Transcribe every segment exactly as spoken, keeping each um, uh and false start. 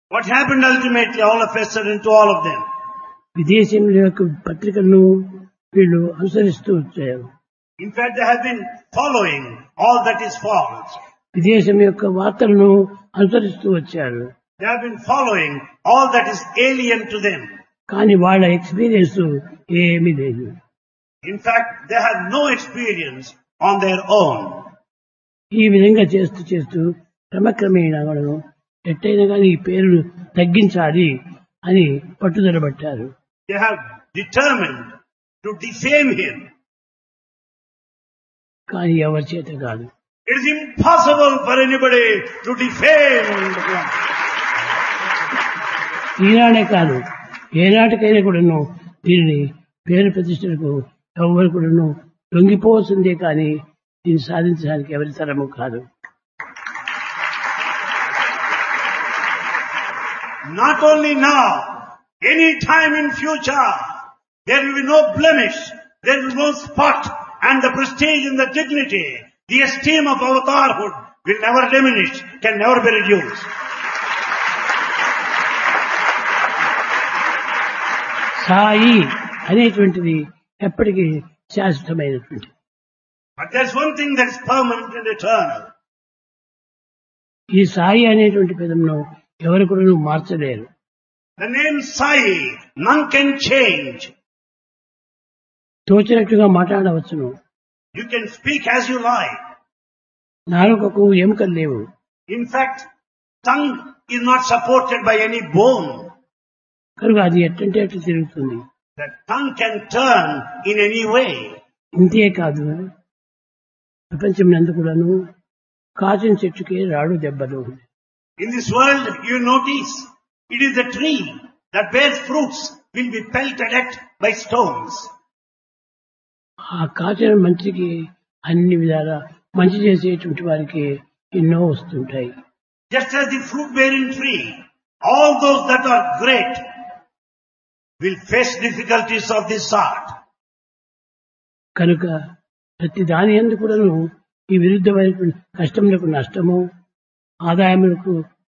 What happened ultimately, all of a sudden, to all of them? విదేశీయుల యొక్క పత్రికలను వీళ్ళు అనుసరిస్తూ వచ్చారు. In fact, they have been following all that is false. విదేశం యొక్క వార్తలను అనుసరిస్తూ వచ్చారు. They have been following all that is alien to them. కానీ వాళ్ళ ఎక్స్పీరియన్స్ ఏమీ లేదు. In fact, they have no experience on their own. ఈ విధంగా చేస్తూ చేస్తూ క్రమక్రమేణా వాళ్ళను ఎట్టయినా కానీ ఈ పేరును తగ్గించాలి అని పట్టుదల పట్టారు. They have determined to defame him. కానీ ఎవరి చేత కాదు. It is impossible for anybody to defame him. ఈనాడే కాదు, ఏనాటికైనా కూడాను దీనిని పేరు ప్రతిష్టలకు ఎవరు కూడాను లొంగిపోవలసిందే కానీ దీన్ని సాధించడానికి ఎవరి తరము కాదు. Not only now, any time in future, there will be no blemish, there will be no spot, and the prestige and the dignity, the esteem of avatarhood will never diminish, can never be reduced. Sai అనేటువంటిది ఎప్పటికీ శాశ్వతమైనటువంటి. But there's one thing that is permanent and eternal. ఈ సాయి అనేటువంటి పదంను ఎవరు కూడా మార్చలేరు. The name Sai, none can change. తోచినట్టుగా మాట్లాడవచ్చును. You can speak as you like. నాలుకకు ఎముకలు లేవు. In fact, tongue is not supported by any bone. కనుక అది ఎట్టంటే అట్లా తిరుగుతుంది. The tongue can turn in any way. ఇంతే కాదు, ప్రపంచం నందు కూడాను కాచిన చెట్టుకే రాడు దెబ్బలు. In this world, you notice, it is a tree that bears fruits will be pelted at by stones. ఆ కాచిన మంచికి అన్ని విధాలా మంచి చేసేటువంటి వారికి ఎన్నో వస్తుంటాయి. Just as the fruit bearing tree, all those that are great will face difficulties of this sort. కనుక ప్రతి దాని యందు కూడాను ఈ విరుద్ధమైన కష్టములకు నష్టము, ఆదాయములకు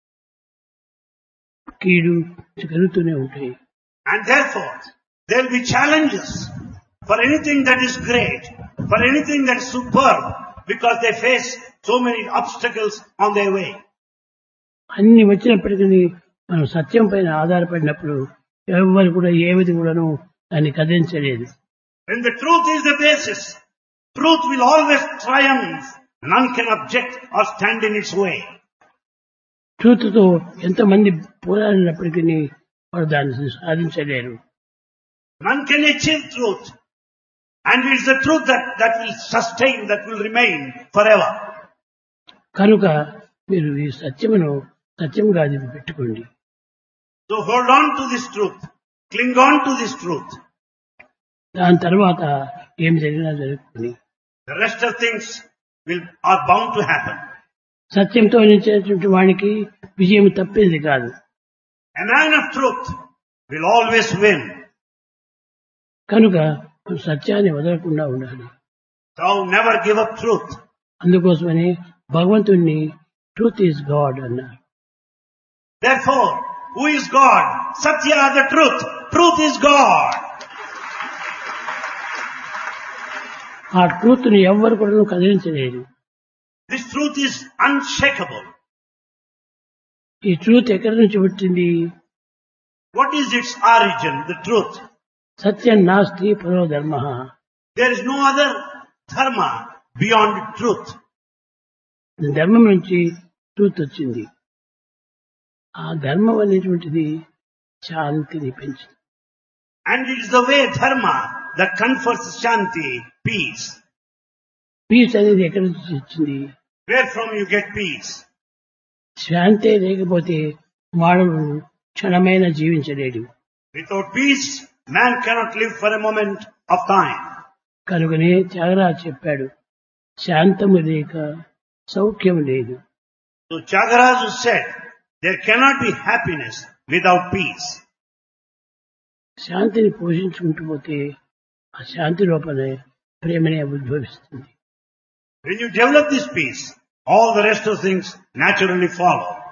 కీడు కలుగుతూనే ఉంటాయి. And therefore, there will be challenges for anything that is great, for anything that is superb, because they face so many obstacles on their way. అన్ని వచ్చినప్పటికీ మనం సత్యం పైన ఆధారపడినప్పుడు ఎవరు కూడా ఏ విధి కూడాను దాన్ని కదిలించలేదు. When the truth is the basis, truth will always triumph. None can object or stand in its way. Truth తో ఎంతమంది పోరాడినప్పటికీ వారు దాన్ని సాధించలేరు. None can achieve truth. And it is the truth that, that will sustain, that will remain forever. కనుక మీరు ఈ సత్యమును సత్యంగా అది పెట్టుకోండి. So hold on to this truth. Cling on to this truth. దాని తర్వాత ఏం జరిగినా జరుగుతుంది. The rest of things will are bound to happen. సత్యంతో నిలిచేటువంటి వానికి విజయం తప్పేది కాదు. A man of truth will always win. కనుక సత్యాన్ని వదలకుండా ఉండాలి. So never give up truth. అందుకోసమని భగవంతుణ్ణి ట్రూత్ ఈజ్ గాడ్ అన్నారు. Therefore, who is God? Satya, the truth. Truth is God. ఆ ట్రూత్ ని ఎవ్వరు కూడా కదిలించలేరు. This truth is unshakable. ఈ ట్రూత్ ఎక్కడి నుంచి పుట్టింది? What is its origin? The truth. సత్యం నాస్తి పరో ధర్మ. There is no other dharma beyond truth. ధర్మం నుంచి ట్రూత్ వచ్చింది. ఆ ధర్మం అనేటువంటిది శాంతిని పెంచుతుంది. And it is the way dharma that confers shanti, peace. Piece అనేది ఎక్కడి నుంచి వచ్చింది? Where from you get peace? శాంతే లేకపోతే వాడు క్షణమైన జీవించలేడు. Without peace, man cannot live for a moment of time. కనుకనే త్యాగరాజు చెప్పాడు, శాంతము లేక సౌఖ్యము లేదు. So Tyagaraja said, there cannot be happiness without peace. శాంతిని పోషించుకుంటూ పోతే ఆ శాంతి లోపలే ప్రేమనే ఉద్భవిస్తుంది. When you develop this peace, all the rest of things naturally follow.